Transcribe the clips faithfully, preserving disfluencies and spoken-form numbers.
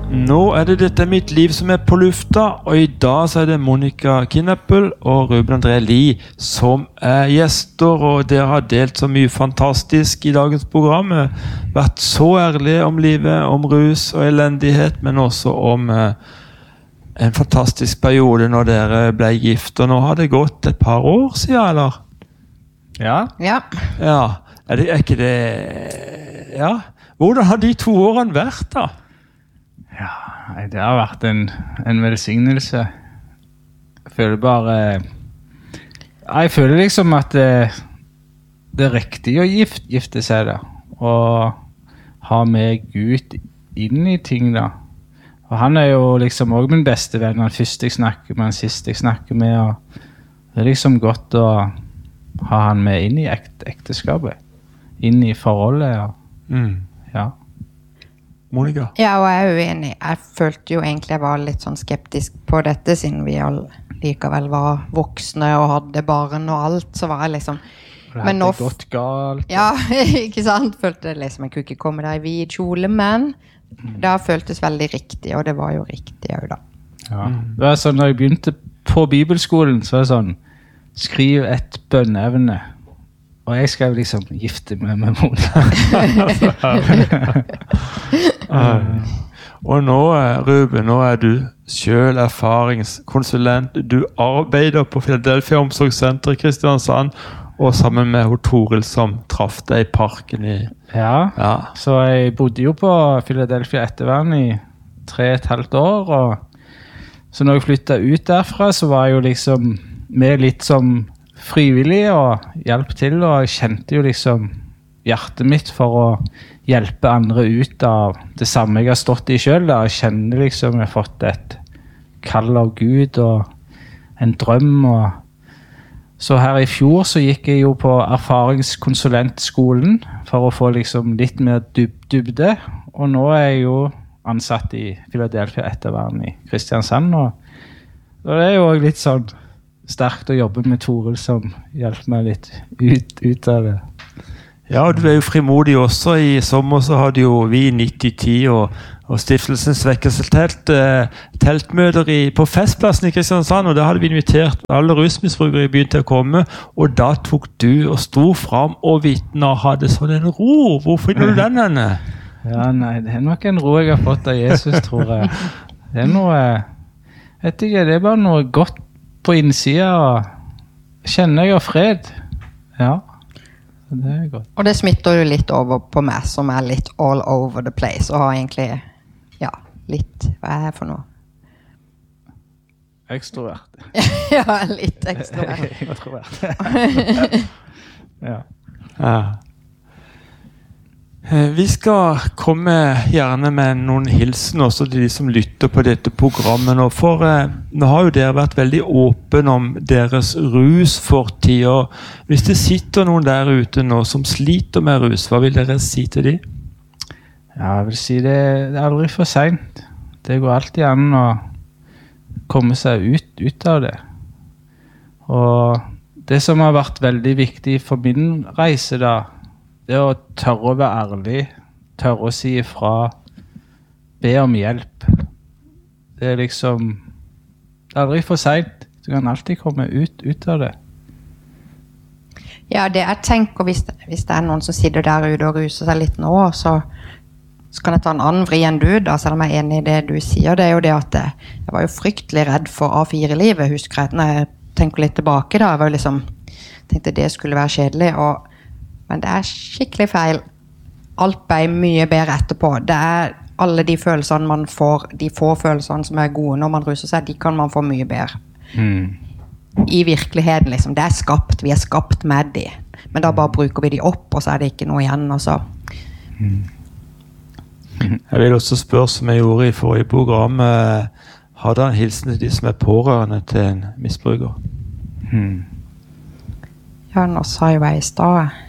Nå er det Dette er mitt liv som er på lufta, og i dag så er det Monica Kinnepel og Ruben André Lie som er gjester, og dere har delt så mye fantastisk i dagens program. Vært så ærlige om livet, om rus og elendighet, men også om eh, en fantastisk periode når dere ble gift, og nå har det gått et par år siden, eller? Ja. Ja. Ja, er, det, er ikke det... Ja, hvordan har de to årene vært da? Ja, nei, det har vært en, en velsignelse. Jeg føler bare... Jeg føler liksom at det, det er riktig å gift, gifte seg da. Og ha med Gud inn i ting da. Og han er jo liksom også min beste venn. Han første jeg snakker med, han siste jeg snakker med. Og det er liksom godt å ha han med inn i ekt, ekteskapet. Inn i forholdet. Og, Mm. ja. Monica? Ja, og jeg er uenig. Jeg følte jo egentlig jeg var litt sånn skeptisk på dette, siden vi all likevel var voksne og hadde barn og alt, så var jeg liksom... Det hadde nå, gått galt. ja, ikke sant? Følte liksom jeg kunne ikke komme der i vid kjole, men det har føltes veldig riktig, og det var jo riktig også da. Ja. Det var sånn, når jeg begynte på bibelskolen, så var det sånn, skriv et bønneevne. Og jeg skal liksom gifte meg med Mona. Og nå, Ruben, nå er du selv erfaringskonsulent. Du arbeider på Philadelphia Omsorgssenter i Kristiansand, og sammen med Toril som traff deg i parken i... Ja, Ja. så jeg bodde jo på Philadelphia ettervern i tre og et halvt år, og så når jeg flyttet ut derfra, så var jeg jo liksom med litt som frivillig og hjelp til, og jeg kjente jo liksom hjertet mitt for å hjelpe andre ut av det samme jeg har stått i selv. Da. Jeg kjenner liksom jeg har fått et kall av Gud og en drøm. Og så her i fjor så gikk jeg jo på erfaringskonsulentskolen for å få liksom litt mer dyb dybde, og nå er jeg jo ansatt i Philadelphia ettervern i Kristiansand, og, og det er jo også litt sånn sterkt å jobbe med Toril som hjelper meg litt ut, ut av det. Ja, og du er jo frimodig også. I sommer så hadde jo vi nitti ti og, og Stiftelsens vekkelsestelt eh, teltmøter i, på Festplassen i Kristiansand, og da hadde vi invitert alle rusmisbrukere i byen til å komme, og da tok du og sto fram og vitnet og hadde sånn en ro. Hvor finner du den henne? Ja, nei, det er nok en ro jeg har fått av Jesus, tror jeg. Det er noe, vet ikke, det er bare noe godt på innsida, og kjenner jeg av fred. Ja, det er godt. Og det smitter jo litt over på meg, som er litt all over the place, og har egentlig, ja, litt, hva er det for noe? Ekstrovert. Ja, litt ekstra. Ekstrovert. Ja. Ja. Vi skal komme gjerne med noen hilsen også til de som lytter på dette programmet nå, for eh, nå har jo dere vært veldig åpen om deres rusfortid, og hvis det sitter noen der ute nå som sliter med rus, hva vil dere si til de? Ja, jeg vil si det, det er aldri for sent. Det går alltid an å komme seg ut, ut av det. Og det som har vært veldig viktig for min reise da, det er å tørre å være ærlig, tørre å si ifra, be om hjelp. Det er liksom, det er aldri for sent. Du kan alltid komme ut, ut av det. Ja, det jeg tenker, hvis det, hvis det er noen som sitter der ute og ruser seg litt nå, så, så kan jeg ta en annen vri enn du, da, selv om jeg er enig i det du sier. Det er jo det at jeg, jeg var jo fryktelig redd for A fire-livet, husker jeg, når jeg tenker litt tilbake da. Jeg var jo liksom, tenkte det skulle være kjedelig, og men det er skikkelig feil. Alt ble mye bedre etterpå. Det er alle de følelsene man får, de få følelsene som er gode når man ruser seg, de kan man få mye bedre. Mm. I virkeligheten, liksom. Det er skapt, vi er skapt med de. Men da bare bruker vi de opp, og så er det ikke noe igjen, og så... Mm. Jeg vil også spørre, som jeg gjorde i forrige program, har dere en hilsen til de som er pårørende til en misbruker? Mm. Ja, nå sa jo jeg i stedet.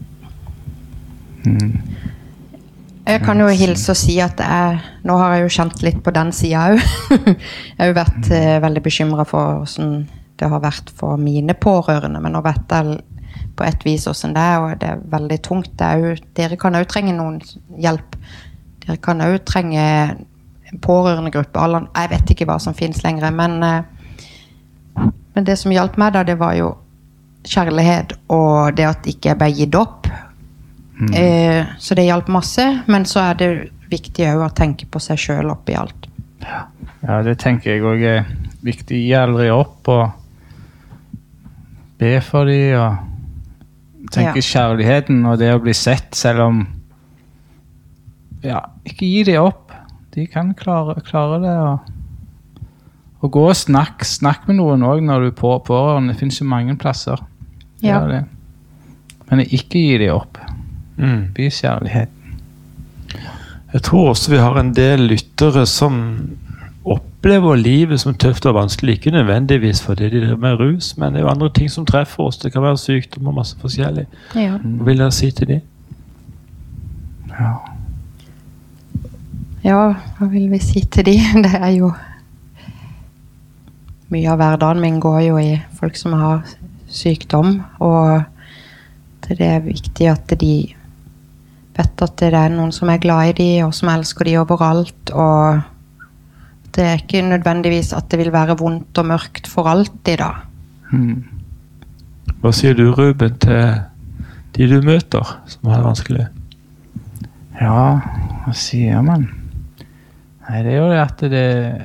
Mm. Jeg kan jo hilse og si at jeg, nå har jeg jo kjent litt på den siden også. Jeg har jo vært eh, veldig bekymret for hvordan det har vært for mine pårørende, men nå vet jeg på et vis hvordan det er, og det er veldig tungt. Det er jo, dere kan jo trenge noen hjelp. Dere kan jo trenge pårørende gruppe. Alle, jeg vet ikke hva som finnes lenger, men, eh, men det som hjalp meg da, det var jo kjærlighet og det at ikke jeg ble gitt opp. Mm. Eh, så det hjalp masse, men så er det viktig også å tenke på seg selv oppi alt. Ja, ja det tenker jeg også er viktig. Gi aldri opp og be for dem og tenke ja. Kjærligheten og det å bli sett, selv om ja, ikke gi dem opp. De kan klare, klare det og, og gå og snakke snakk med noen også når du er på pårørende. Det finnes jo mange plasser. Ja. Det. Men ikke gi dem opp. Mm. Vis kjærligheten. Jeg tror også vi har en del lyttere som opplever livet som tøft og vanskelig, ikke nødvendigvis fordi de driver med rus, men det er jo andre ting som treffer oss. Det kan være sykdom og masse forskjellig. Ja. Hva vil dere si til de? Ja. Ja, hva vil vi si til de? Det er jo mye av hverdagen min går jo i folk som har sykdom, og det er viktig at de vet at det er noen som er glad i de, og som elsker de overalt, og det er ikke nødvendigvis at det vil være vondt og mørkt for alltid da. Hmm. Hva sier du, Ruben, til de du møter som har det vanskelig? Ja, hva sier man? Nei, det er jo det at det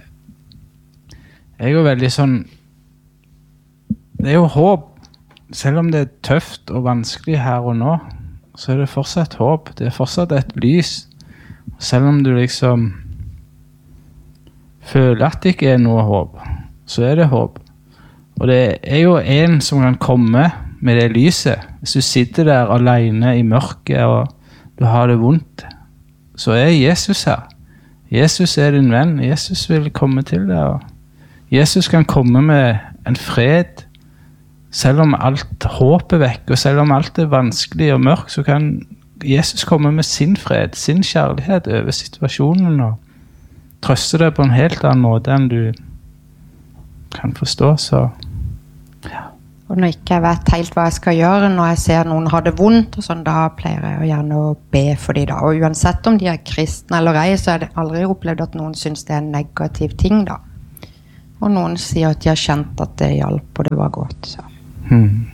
er jo veldig sånn, det er jo håp. Selv om det er tøft og vanskelig her og nå, så er det fortsatt håp. Det er fortsatt et lys. Selv om du liksom føler at det ikke er noe håp, så er det håp. Og det er jo en som kan komme med det lyset. Hvis du sitter der alene i mørket og du har det vondt, så er Jesus her. Jesus er din venn. Jesus vil komme til deg. Og Jesus kan komme med en fred. Selv om alt håp er vekk, og selv om alt er vanskelig og mørk, så kan Jesus komme med sin fred, sin kjærlighet over situasjonen, og trøste deg på en helt annen måte enn du kan forstå, så ja. Og når ikke jeg vet helt hva jeg skal gjøre, når jeg ser noen ha det vondt, og sånn, da pleier jeg jo gjerne å be for de da. Og uansett om de er kristne eller ei, så er det aldri opplevd at noen synes det er en negativ ting da. Og noen sier at de har kjent at det hjalp, og det var godt, så. Hmm.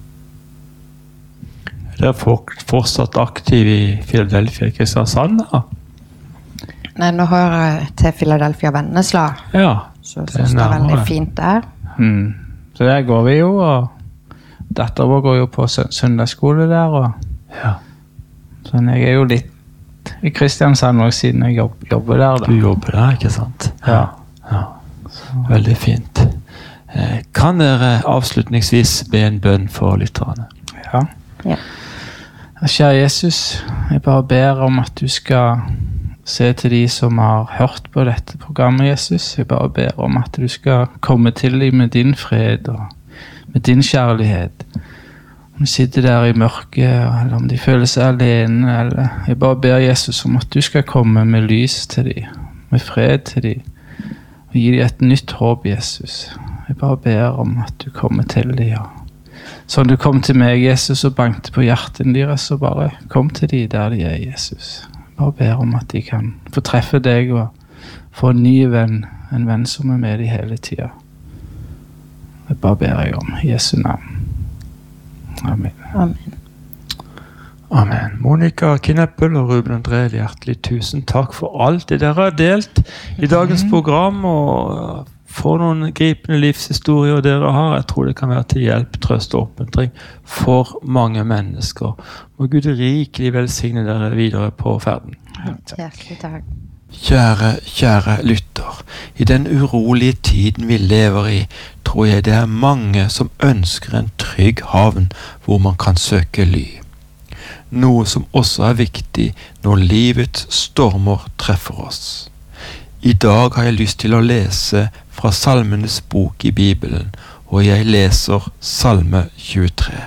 Er dere fortsatt aktiv i Philadelphia i Kristiansand da? Nei, nå hører jeg til Philadelphia Vennesla. Ja, så jeg synes det er veldig fint der. Hmm. Så der går vi jo, og datteren vår går jo på søndagsskole der, og ja. Så jeg er jo litt i Kristiansand også, siden jeg jobber der da. Du jobber der, ikke sant? Ja. Ja. Veldig fint. Kan dere avslutningsvis be en bønn for lytterne? Ja. Ja. Kjære Jesus, jeg bare ber om at du skal se til de som har hørt på dette programmet, Jesus. Jeg bare ber om at du skal komme til dem med din fred og med din kjærlighet. Om de sitter der i mørket, eller om de føler seg alene, eller jeg bare ber Jesus om at du skal komme med lys til dem, med fred til dem, og gi dem et nytt håp, Jesus. Jeg bare ber om at du kommer til dem, ja. Sånn du kom til meg, Jesus, og bankte på hjerten deres, så bare kom til dem der de er, Jesus. Jeg bare ber om at de kan få treffe deg og få en ny venn, en venn som er med dem hele tiden. Det bare ber jeg om, i Jesu navn. Amen. Amen. Amen. Monica Kinneppel og Ruben André, hjertelig tusen takk for alt det dere har delt i dagens program, og for noen gripende livshistorier dere har. Jeg tror det kan være til hjelp, trøst og oppmuntring for mange mennesker. Må Gud rikelig velsigne dere videre på ferden. Hjertelig takk. Kjære, kjære lytter, i den urolige tiden vi lever i, tror jeg det er mange som ønsker en trygg havn hvor man kan søke ly. Noe som også er viktig når livets stormer treffer oss. I dag har jeg lyst til å lese fra Salmenes bok i Bibelen, og jeg leser Salme tjuetre.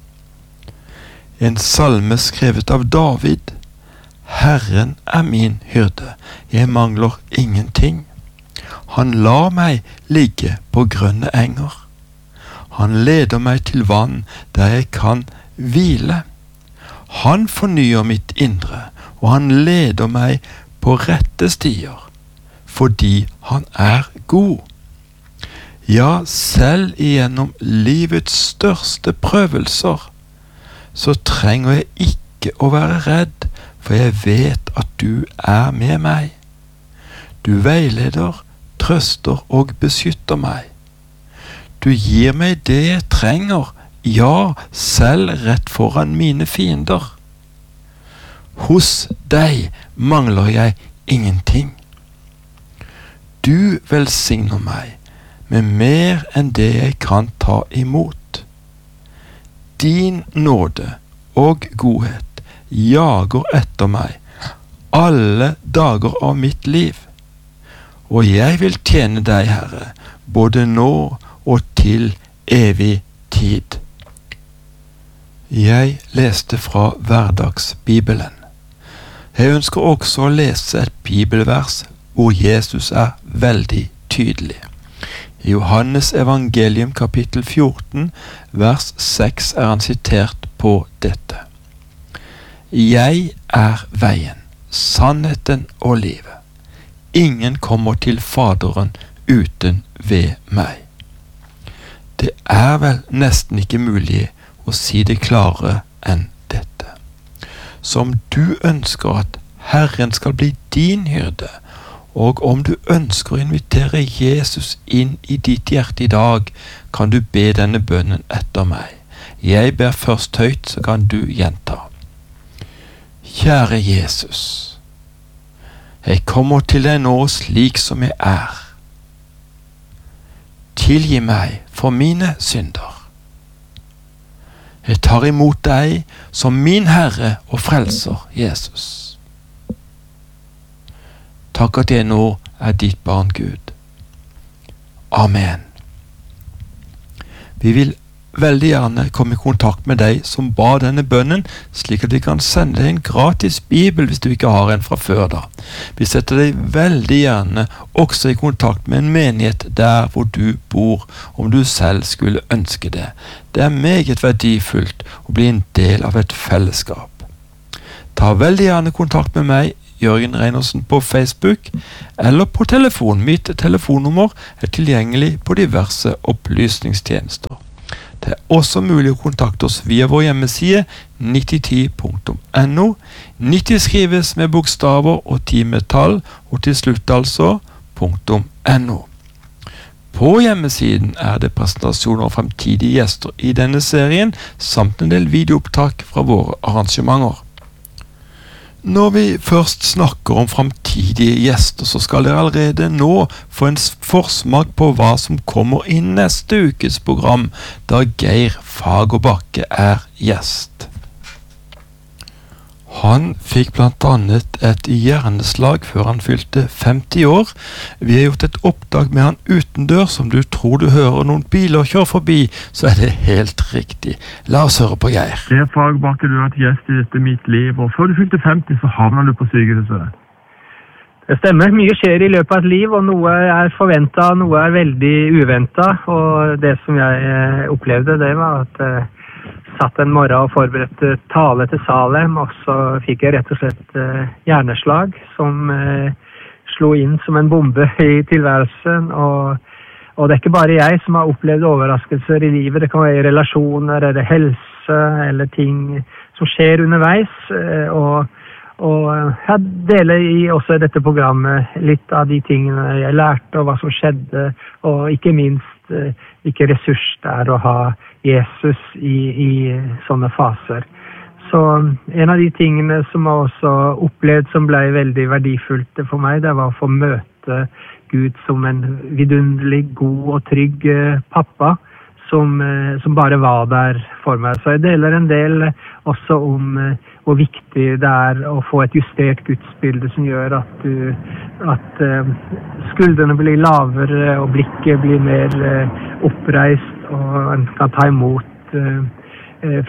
En salme skrevet av David. Herren er min hyrde, jeg mangler ingenting. Han lar meg ligge på grønne enger. Han leder meg til vann der jeg kan hvile. Han fornyer mitt indre, og han leder meg på rette stier, fordi han er god. Ja, selv gjennom livets største prøvelser, så trenger jeg ikke å være redd, for jeg vet at du er med meg. Du veileder, trøster og beskytter meg. Du gir meg det jeg trenger, ja, selv rett foran mine fiender. Hos deg mangler jeg ingenting. Du velsigner meg med mer enn det jeg kan ta imot. Din nåde og godhet jager etter meg alle dager av mitt liv, og jeg vil tjene deg, Herre, både nå og til evig tid. Jeg leste fra Hverdagsbibelen. Jeg ønsker også å lese et bibelvers hvor Jesus er veldig tydelig. I Johannes evangelium kapittel fjorten, vers seks er han sitert på dette. Jeg er veien, sannheten og livet. Ingen kommer til Faderen uten ved meg. Det er vel nesten ikke mulig å si det klarere enn dette. Som du ønsker at Herren skal bli din hyrde, og om du ønsker å invitere Jesus inn i ditt hjerte i dag, kan du be denne bønnen etter meg. Jeg ber først høyt, så kan du gjenta. Kjære Jesus, jeg kommer til deg nå slik som jeg er. Tilgi meg for mine synder. Jeg tar imot deg som min Herre og Frelser, Jesus. Takk at jeg nå er ditt barn, Gud. Amen. Vi vil veldig gjerne komme i kontakt med deg som ba denne bønnen, slik at vi kan sende deg en gratis bibel hvis du ikke har en fra før da. Vi setter deg veldig gjerne også i kontakt med en menighet der hvor du bor, om du selv skulle ønske det. Det er meget verdifullt å bli en del av et fellesskap. Ta veldig gjerne kontakt med meg, Jørgen Reinersen, på Facebook, eller på telefon. Mitt telefonnummer er tilgjengelig på diverse opplysningstjenester. Det er også mulig å kontakte oss via vår hjemmeside nitti ti punktum no. nitti skrives med bokstaver og ti med tall, og til slutt altså .no. På hjemmesiden er det presentasjoner av fremtidige gjester i denne serien, samt en del videoopptak fra våre arrangementer. Når vi først snakker om fremtidige gjester, så skal dere allerede nå få en forsmak på hva som kommer i neste ukes program, da Geir Fagerbakke er gjest. Han fikk blant annet et hjerneslag før han fylte femti år. Vi har gjort et opptak med han utendørs. Om du tror du hører noen biler kjøre forbi, så er det helt riktig. La oss høre på Geir. Geir Fagerbakke, du har vært gjest i dette mitt liv, og før du fylte femti så havner du på sykehuset. Det stemmer. Mye skjer i løpet av et liv, og noe er forventet, noe er veldig uventet. Og det som jeg opplevde, det var at jeg satt en morgen og forberedte tale til Salem, og så fikk jeg rett og slett hjerneslag som slo inn som en bombe i tilværelsen. Og, og det er ikke bare jeg som har opplevd overraskelser i livet. Det kan være relasjoner, eller helse, eller ting som skjer underveis. Og Og jeg deler i også dette programmet litt av de tingene jeg lærte, og hva som skjedde, og ikke minst hvilke ressurs det er å ha Jesus i, i sånne faser. Så en av de tingene som jeg også opplevd som ble veldig verdifullt for meg, det var å få møte Gud som en vidunderlig, god og trygg pappa, som, som bare var der for meg. Så jeg deler en del også om hvor viktig det er å få et justert gudsbilde som gjør at, du, at uh, skuldrene blir lavere og blikket blir mer uh, oppreist, og en kan ta imot uh, fremtid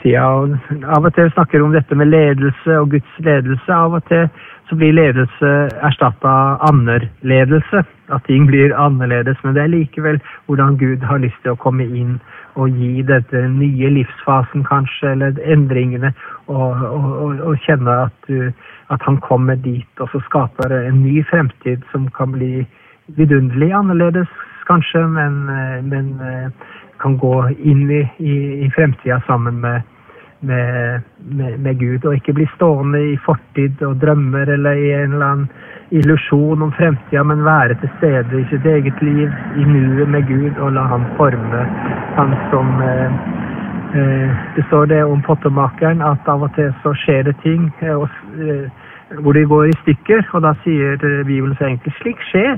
siden. Og av og til snakker vi om dette med ledelse og Guds ledelse. Av og til så blir ledelse erstattet av annerledelse. At ting blir annerledes, men det er likevel hvordan Gud har lyst til å komme inn og gi dette nye livsfasen kanskje, eller endringene, og, og, og, og kjenne at, du, at han kommer dit, og så skaper en ny fremtid som kan bli vidunderlig annerledes kanskje, men, men kan gå inn i, i, i fremtiden sammen med, med, med, med Gud, og ikke bli stående i fortid og drømmer, eller i en eller annen illusjon om fremtiden, men være til stede i sitt eget liv, i nuet med Gud, og la han forme han som eh, eh, det står det om pottemakeren, at av og til så skjer det ting eh, og, eh, hvor de går i stykker, og da sier eh, Bibelen så egentlig, slik skjer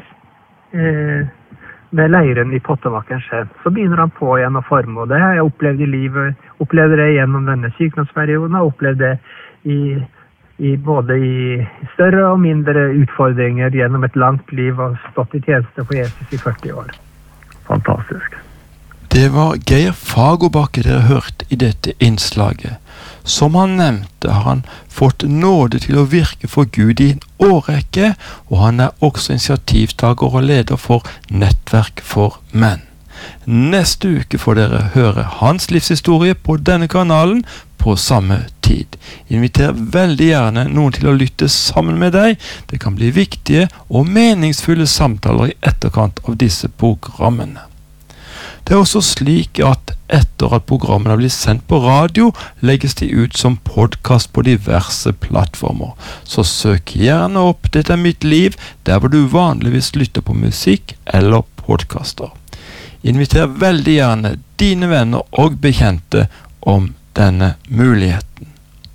eh, med leiren i pottemakerens skjedd. Så begynner han på igjen å forme, og det har jeg opplevd i livet, opplevde det gjennom denne sykdomsperioden, og opplevd det i I både i større og mindre utfordringer gjennom et langt liv og stått i tjeneste for Jesus i førti år. Fantastisk. Det var Geir Fagerbakke dere hørte i dette innslaget. Som han nevnte har han fått nåde til å virke for Gud i en årrekke, og han er også initiativtaker og leder for Nettverk for menn. Neste uke får dere høre hans livshistorie på denne kanalen på samme tid. Inviter veldig gjerne noen til å lytte sammen med deg. Det kan bli viktige og meningsfulle samtaler i etterkant av disse programmene. Det er også slik at etter at programmene har blitt sendt på radio, legges de ut som podcast på diverse plattformer. Så søk gjerne opp Dette er mitt liv, der hvor du vanligvis lytter på musikk eller podcaster. Inviter veldig gjerne dine venner og bekjente om denne muligheten.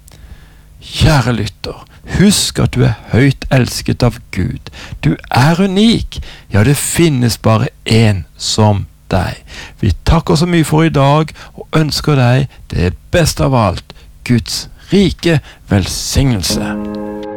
Kjære lytter, husk at du er høyt elsket av Gud. Du er unik. Ja, det finnes bare en som deg. Vi takker så mye for i dag, og ønsker deg det beste av alt, Guds rike velsignelse.